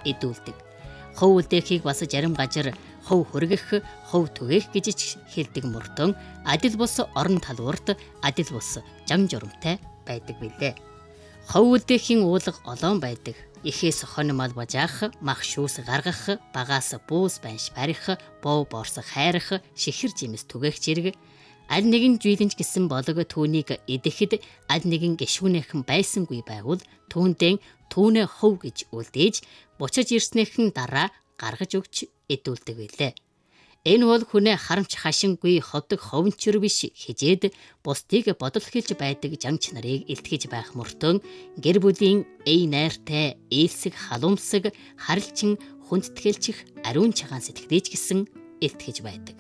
эдүүлдэг. Хов үлдээхийг бас зарим газар хов хөргөх, хов түгээх гэж хэлдэг мөртөн адил бус орон талбарт адил бус жан журамтай байдаг билээ. Хов үлдээхийн уулга олоон байдаг. Ихээс хонмал бажаах, мах шүүс гаргах, багаас буус банш барих, бов борс хайрах, шихэр жимс түгээх зэрэг аль нэгэн жийлэнч гэсэн болог түүнийг эдэхэд аль нэгэн гişгүнэхэн байсангүй байгуул түүндээ түүнээ хов гэж үлдээж бучиж ирснэхэн дараа гаргаж өгч эдүүлдэг билээ. Энэ бол хүнээ харамч хашингүй ховдог ховнчөр биш хижээд бусдыг бодол хэлж байдаг жанч нарыг илтгэж байх мөртөө гэр бүлийн эй найртай ээлсэг халуумсаг харилчин хүндэтгэлчих ариун чагаан сэтгэлдэж гисэн илтгэж байдаг.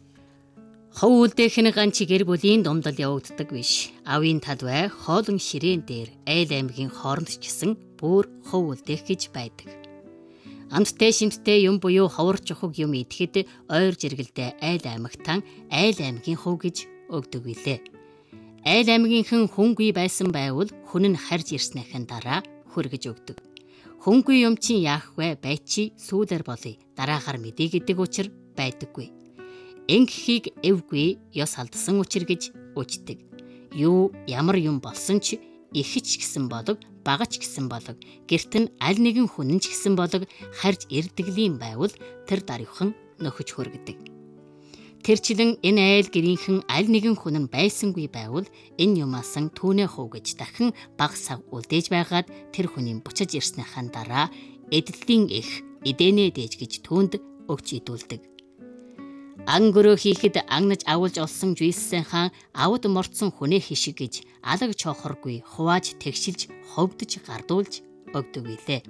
Хов үлдээх нь ганц гэр бүлийн думдал явагддаг биш. Авийн талбай хоолон ширээн дээр айл аймгийн хооронд ч гэсэн бүр хов үлдээх гэж байдаг. Амттай шимттэй юм буюу ховор чухаг юм идэхэд ойр жиргэлдээ айл аймагтан айл аймгийн хов гэж өгдөг билээ. Айл аймгийнхэн хүнгүй байсан байвал хүн нь харж ирснэхэн дараа хүргэж өгдөг. Хүнгүй юм чинь яах вэ? Байчи сүүлэр болъё. Дараахаар мэдээ гэдэг учир байдаггүй. Ингэхийг эвгүй ёс алдсан учир гэж үждэг. Юу ямар юм болсон ч ихч гэсэн болог багач гэсэн болог гэрт нь аль нэгэн хүн ч гэсэн болог харж ирдэглийн байвал тэр даруйхан нөхөж хүргэдэг. Тэрчлэн энэ айл гэрийнхэн аль нэгэн хүн нь байсангүй байвал энэ юмасан түүнээ хов гэж дахин баг сав үлдээж байгаад тэр хүний буцаж ирснийхэн дараа эдлийн их эдэнэ дээж гэж түүнд өгч идүүлдэг. Ангөрөө хийхэд агнаж авуулж олсон жийсэн хаан авд морцсон хүнээ хишиг гэж алаг чохоргүй хувааж тэгшилж ховдож гардуулж өгдөг билээ.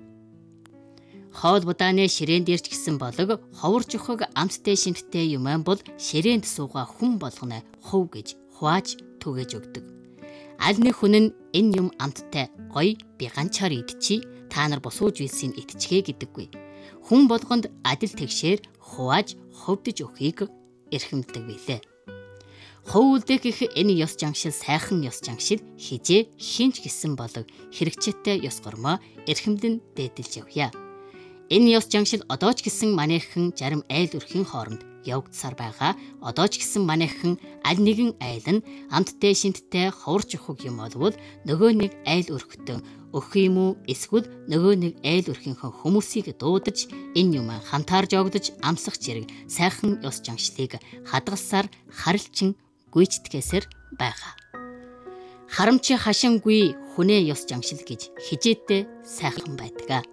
Хоол будааны ширээнд ирч гисэн болог ховор жухаг амттай шимттэй юман бол ширээнд суугаа хүн болгоно хов гэж хувааж түгэж өгдөг. Аль нэг хүн нь энэ юм амттай гоё би ганчаар идчихье та нар босууж үйсийн идчихээ гэдэггүй. Хүн болгонд адил тэгшээр хувааж ховдож өгөхийг эрхэмддэг билээ. Хов үлдээх энэ ёс жангшил сайхан ёс жангшил хижээ хинч гисэн болог хэрэгчээтэй ёс гормоо эрхэмдэн дээдэлж явъя. Энэ ёс жангшил одоо ч гэсэн манайхан зарим айл өрхийн хооронд явагдсаар байгаа. Одоо ч гэсэн манайхан аль нэгэн айл нь амттай шинттэй ховорч ухаг юм болвол нөгөө нэг айл өрхтөн өгөх юм уу эсвэл нөгөө нэг айл өрхийнхөө хүмүүсийг дуудаж энэ юм хамтаарж огдож амсах зэрэг сайхан ёс жангшлыг хадгалсаар харилчин гүйцэтгээсээр байгаа. Харамч хашингүй хүнээ ёс жангшил гэж хижээдтэй сайхан байдаг.